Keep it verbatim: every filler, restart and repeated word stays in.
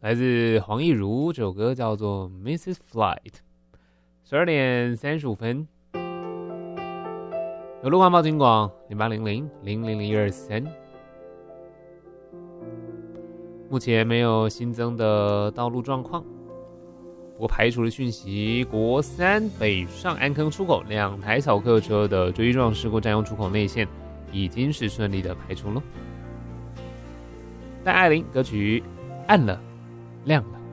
来自黄义儒，这首歌叫做 Missus Flight。十二点三十五分，有路况报警广零八零零零零零一二三。目前没有新增的道路状况，不过排除的讯息，国三北上安坑出口两台扫客车的追撞事故占用出口内线已经是顺利的排除了。戴爱玲歌曲暗了亮了。